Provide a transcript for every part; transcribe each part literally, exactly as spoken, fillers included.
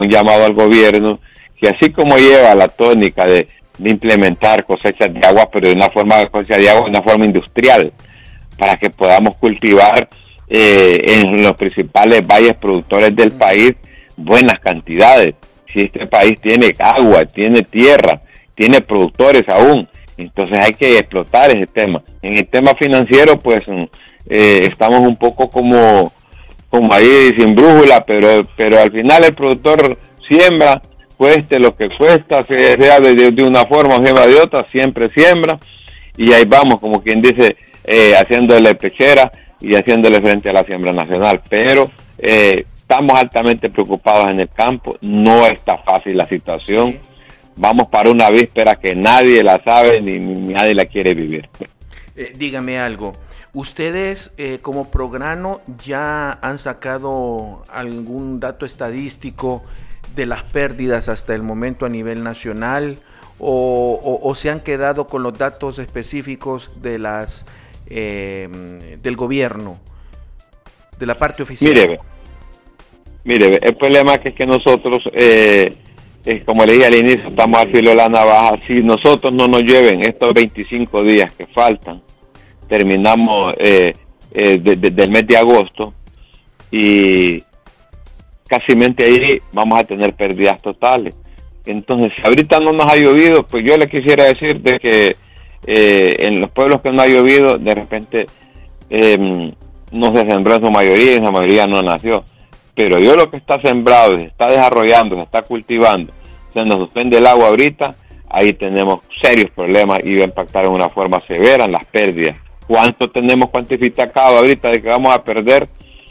un llamado al gobierno que así como lleva la tónica de, de implementar cosechas de agua, pero de una forma de cosecha de agua, de una forma industrial, para que podamos cultivar eh, en los principales valles productores del país buenas cantidades. Si este país tiene agua, tiene tierra, tiene productores aún, entonces hay que explotar ese tema. En el tema financiero, pues eh, estamos un poco como, como ahí sin brújula, pero, pero al final el productor siembra, cueste lo que cuesta, sea de, de una forma o sea de otra, siempre siembra, y ahí vamos, como quien dice, eh, haciéndole pechera y haciéndole frente a la siembra nacional. Pero eh, estamos altamente preocupados en el campo, no está fácil la situación. Sí. Vamos para una víspera que nadie la sabe ni, ni nadie la quiere vivir. Eh, dígame algo, ¿ustedes eh, como Prograno ya han sacado algún dato estadístico de las pérdidas hasta el momento a nivel nacional o, o, o se han quedado con los datos específicos de las eh, del gobierno, de la parte oficial? Mire, mire, el problema es que nosotros, eh, eh, como le dije al inicio, estamos al filo de la navaja. Si nosotros no nos lleven estos veinticinco días que faltan, terminamos eh, eh, de, de, del mes de agosto y casi mente ahí vamos a tener pérdidas totales. Entonces, si ahorita no nos ha llovido, pues yo le quisiera decir de que eh, en los pueblos que no ha llovido, de repente eh, no se sembró en su mayoría, en su mayoría no nació. Pero yo lo que está sembrado, se está desarrollando, se está cultivando, se nos suspende el agua ahorita, ahí tenemos serios problemas y va a impactar de una forma severa en las pérdidas. ¿Cuánto tenemos cuantificado ahorita de que vamos a perder?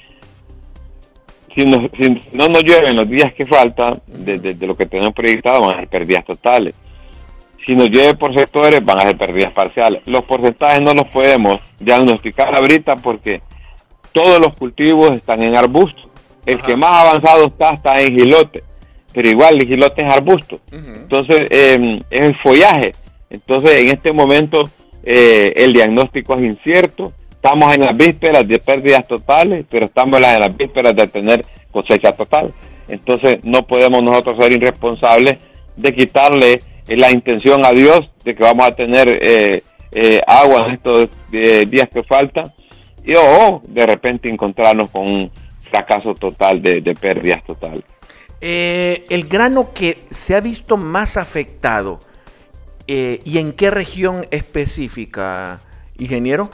Si, nos, si no nos llueven los días que faltan, de, de, de lo que tenemos proyectado, van a ser pérdidas totales. Si nos llueve por sectores, van a ser pérdidas parciales. Los porcentajes no los podemos diagnosticar ahorita porque todos los cultivos están en arbusto. El Ajá. que más avanzado está, está en jilote, pero igual el jilote es arbusto. Uh-huh. Entonces, eh, es el follaje. Entonces, en este momento, eh, el diagnóstico es incierto. Estamos en las vísperas de pérdidas totales, pero estamos en las vísperas de tener cosecha total. Entonces, no podemos nosotros ser irresponsables de quitarle eh, la intención a Dios de que vamos a tener eh, eh, agua en estos eh, días que faltan y o oh, de repente encontrarnos con un fracaso total de, de pérdidas totales. Eh, el grano que se ha visto más afectado, eh, ¿y en qué región específica, ingeniero?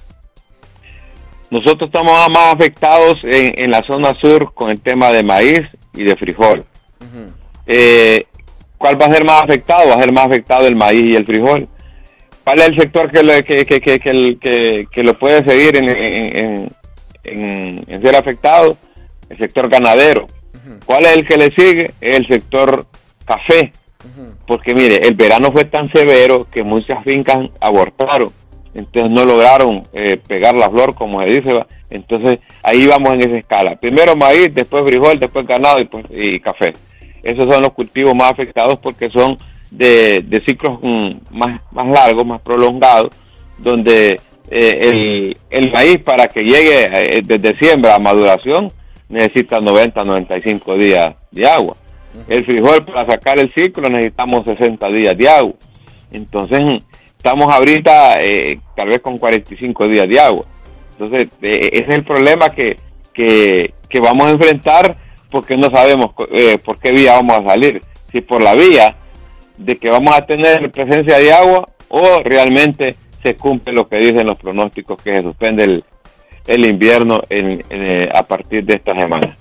Nosotros estamos más afectados en, en la zona sur con el tema de maíz y de frijol. Uh-huh. Eh, ¿Cuál va a ser más afectado? Va a ser más afectado el maíz y el frijol. ¿Cuál es el sector que, le, que, que, que, que, que, que lo puede seguir en, en, en, en, en ser afectado? El sector ganadero. Uh-huh. ¿Cuál es el que le sigue? Es el sector café. Uh-huh. Porque mire, el verano fue tan severo que muchas fincas abortaron. Entonces no lograron eh, pegar la flor, como se dice. ¿va? Entonces ahí vamos en esa escala. Primero maíz, después frijol, después ganado y, pues, y café. Esos son los cultivos más afectados porque son de, de ciclos mm, más, más largos, más prolongados, donde eh, el, el maíz para que llegue eh, desde siembra a maduración necesita noventa, noventa y cinco días de agua. Uh-huh. El frijol para sacar el ciclo necesitamos sesenta días de agua. Entonces estamos ahorita eh, tal vez con cuarenta y cinco días de agua. Entonces eh, ese es el problema que, que, que vamos a enfrentar porque no sabemos eh, por qué vía vamos a salir. Si por la vía de que vamos a tener presencia de agua o realmente se cumple lo que dicen los pronósticos que se suspende el, el invierno en, en, a partir de esta semana.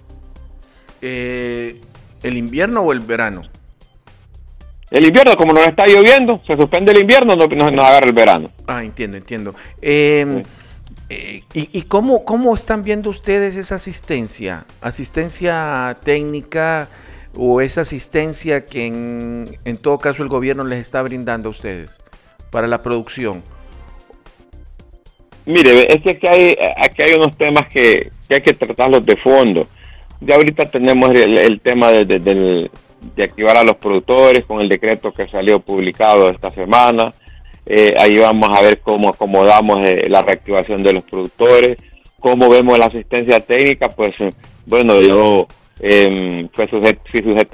Eh, ¿El invierno o el verano? El invierno, como nos está lloviendo, se suspende el invierno, nos, nos, nos agarra el verano. Ah, entiendo, entiendo. Eh, sí. eh, ¿Y, y cómo, cómo están viendo ustedes esa asistencia? ¿Asistencia técnica o esa asistencia que en, en todo caso el gobierno les está brindando a ustedes para la producción? Mire, es que aquí hay, aquí hay unos temas que, que hay que tratarlos de fondo. Ya ahorita tenemos el, el tema de, de, de, de activar a los productores con el decreto que salió publicado esta semana. Eh, ahí vamos a ver cómo acomodamos eh, la reactivación de los productores, cómo vemos la asistencia técnica. Pues bueno, yo eh, fue sujeto, fui sujeto